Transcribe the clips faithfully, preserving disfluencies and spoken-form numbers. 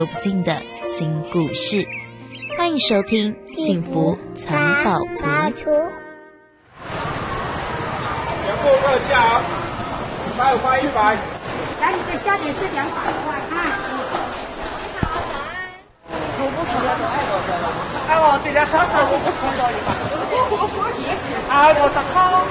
说不尽的新故事。欢迎收听《幸福藏宝图》。 全部特价，三五块一百。 来，你的虾点是两百块啊。我不吃了，哎，我这条小烧我不吃了，我我说你，哎，我十块。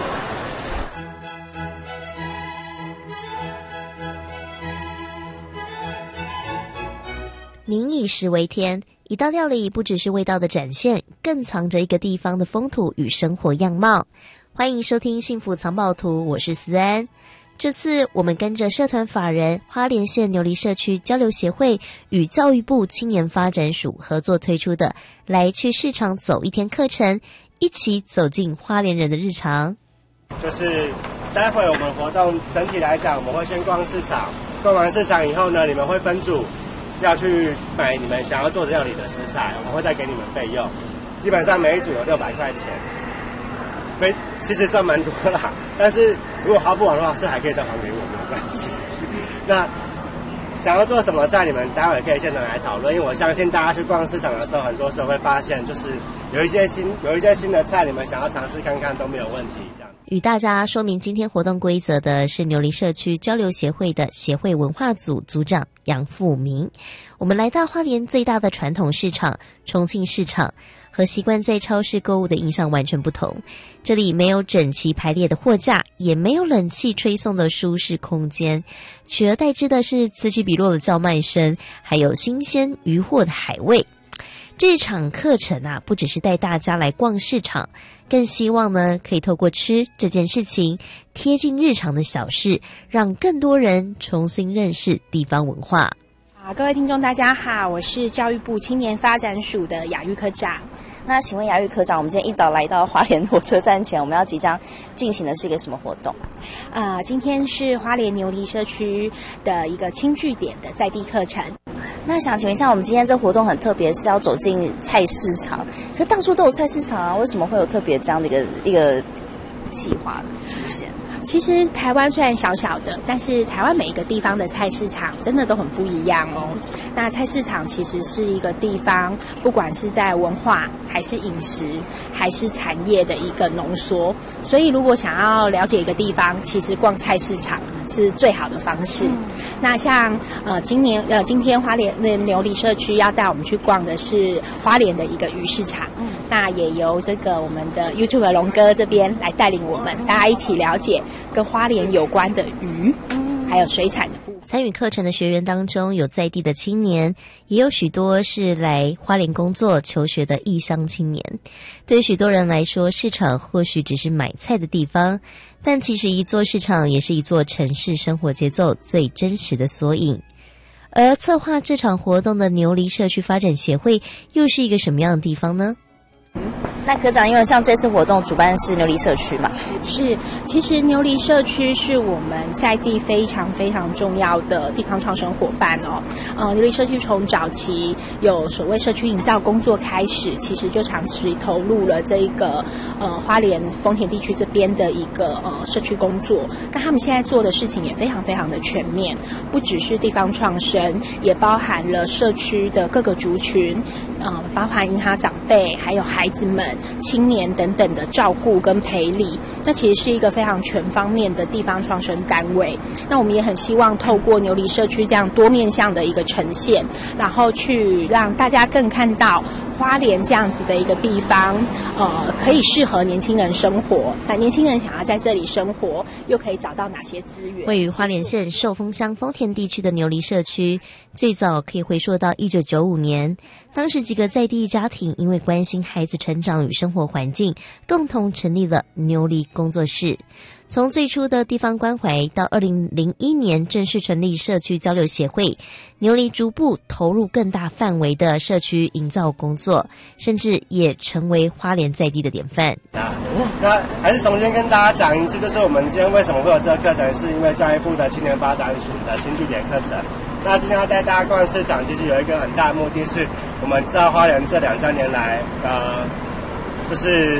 民以食为天，一道料理不只是味道的展现，更藏着一个地方的风土与生活样貌。欢迎收听幸福藏宝图，我是思安。这次我们跟着社团法人花莲县牛犁社区交流协会与教育部青年发展署合作推出的来去市场走一天课程，一起走进花莲人的日常。 就是待会我们活动整体来讲，我们会先逛市场，逛完市场以后呢，你们会分组要去买你们想要做的料理的食材，我们会再给你们费用，基本上每一组有六百块钱，所以其实算蛮多啦。但是如果花不完的话，是还可以再还给我，没有关系。那想要做什么菜，你们待会可以现场来讨论，因为我相信大家去逛市场的时候，很多时候会发现，就是有一些新有一些新的菜，你们想要尝试看看都没有问题。这样。 与大家说明今天活动规则的是牛犁社区交流协会的协会文化组组长杨富明。我们来到花莲最大的传统市场重庆市场，和习惯在超市购物的印象完全不同。这里没有整齐排列的货架，也没有冷气吹送的舒适空间，取而代之的是此起彼落的叫卖声，还有新鲜渔获的海味。这场课程啊，不只是带大家来逛市场，更希望呢，可以透过吃这件事情，贴近日常的小事，让更多人重新认识地方文化。 好，各位听众大家好，我是教育部青年发展署的雅玉科长。 那请问雅玉科长，我们今天一早来到花莲火车站前，我们要即将进行的是一个什么活动？ 呃，今天是花莲牛犁社区的一个轻据点的在地课程。 那想请问一下，我们今天这活动很特别，是要走进菜市场，可到处都有菜市场啊，为什么会有特别这样的一个一个企划出现？ 其实台湾虽然小小的，但是台湾每一个地方的菜市场真的都很不一样哦。那菜市场其实是一个地方，不管是在文化还是饮食还是产业的一个浓缩，所以如果想要了解一个地方，其实逛菜市场是最好的方式。嗯、那像呃今年呃今天花莲的牛犁社区要带我们去逛的是花莲的一个鱼市场，嗯、那也由这个我们的 YouTube 龙哥这边来带领我们大家一起了解跟花莲有关的鱼，还有水产的部分。 参与课程的学员当中，有在地的青年，也有许多是来花莲工作求学的异乡青年。对于许多人来说，市场或许只是买菜的地方，但其实一座市场也是一座城市生活节奏最真实的缩影。而策划这场活动的牛犁社区发展协会，又是一个什么样的地方呢？ 那科长，因为像这次活动主办是牛犁社区嘛， 是，其实牛犁社区是我们在地非常非常重要的地方创生伙伴哦。呃，牛犁社区从早期有所谓社区营造工作开始，其实就长期投入了这一个呃花莲丰田地区这边的一个呃社区工作。那他们现在做的事情也非常非常的全面，不只是地方创生，也包含了社区的各个族群，呃，包含银行长辈，还有孩子们、青年等等的照顾跟培理，那其实是一个非常全方面的地方创生单位。那我们也很希望透过牛犁社区这样多面向的一个呈现，然后去让大家更看到花莲这样子的一个地方，呃，可以适合年轻人生活。那年轻人想要在这里生活，又可以找到哪些资源？ 位于花莲县寿丰乡丰田地区的牛犁社区，最早可以回溯到一九九五年，当时几个在地家庭因为关心孩子成长与生活环境，共同成立了牛犁工作室。从最初的地方关怀到二零零一年正式成立社区交流协会，牛犁逐步投入更大范围的社区营造工作，甚至也成为花莲在地的典范。 那, 那还是重新跟大家讲一次，就是我们今天为什么会有这个课程，是因为教育部的青年发展署的轻据点课程。那今天要带大家逛市场，其实有一个很大的目的是，我们知道花莲这两三年来，呃，就是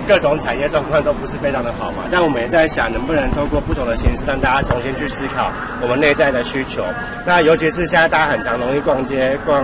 各种产业状况都不是非常的好嘛，但我们也在想能不能透过不同的形式让大家重新去思考我们内在的需求。那尤其是现在大家很常容易逛街逛